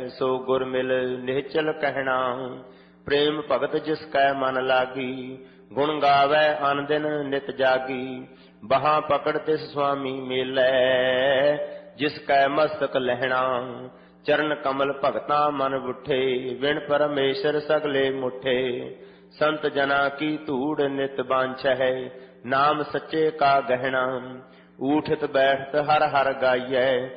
सो गुर मिल निहचल कहना। प्रेम भगत जिसकै मन लागी, गुण गावै अन दिन नित जागी। बहां पकड़ तिस स्वामी मेलै, जिसकै मस्तक लहणा। चरण कमल भगतां मन बुठे, विण परमेश्वर सगले मुठे। संत जना की धूड़ नित बांछै, नाम सच्चे का गहना। ऊठत बैठत हर हर गाइयै,